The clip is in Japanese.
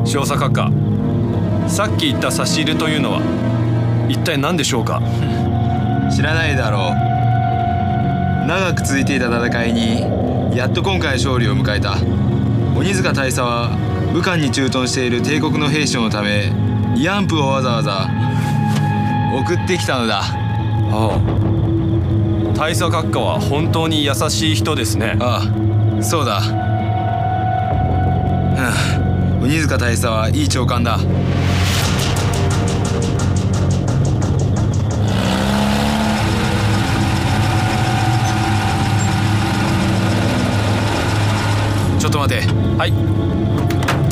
少佐閣下、さっき言った差し入れというのは一体何でしょうか？ 知らないだろう。長く続いていた戦いにやっと今回勝利を迎えた鬼塚大佐は武漢に駐屯している帝国の兵士のため慰安婦をわざわざ送ってきたのだ。 ああ、大佐閣下は本当に優しい人ですね。 ああ、そうだ。鬼塚大佐はいい長官だ。ちょっと待て。 はい。